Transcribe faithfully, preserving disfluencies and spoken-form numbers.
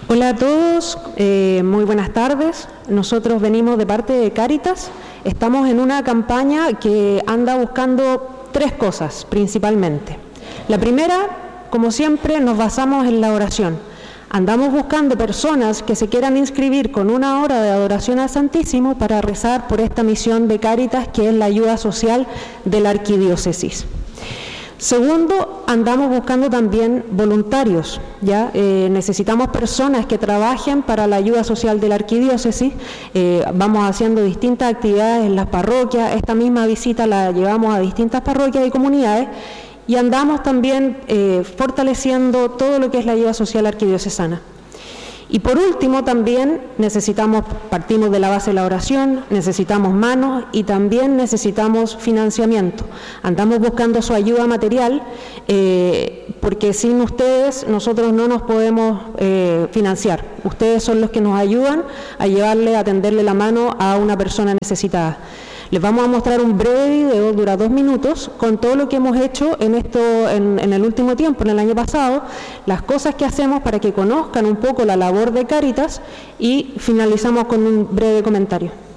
Hola a todos, eh, muy buenas tardes. Nosotros venimos de parte de Cáritas. Estamos en una campaña que anda buscando tres cosas principalmente. La primera, como siempre, nos basamos en la oración. Andamos buscando personas que se quieran inscribir con una hora de adoración al Santísimo para rezar por esta misión de Cáritas, que es la ayuda social de la arquidiócesis. Segundo, andamos buscando también voluntarios, ¿ya? Eh, necesitamos personas que trabajen para la ayuda social de la arquidiócesis. Eh, vamos haciendo distintas actividades en las parroquias. Esta misma visita la llevamos a distintas parroquias y comunidades, y andamos también eh, fortaleciendo todo lo que es la ayuda social arquidiocesana. Y por último, también necesitamos, partimos de la base de la oración, necesitamos manos y también necesitamos financiamiento. Andamos buscando su ayuda material, eh, porque sin ustedes nosotros no nos podemos eh, financiar. Ustedes son los que nos ayudan a llevarle, a tenderle la mano a una persona necesitada. Les vamos a mostrar un breve video, dura dos minutos, con todo lo que hemos hecho en esto, en, en el último tiempo, en el año pasado, las cosas que hacemos para que conozcan un poco la labor de Cáritas, y finalizamos con un breve comentario.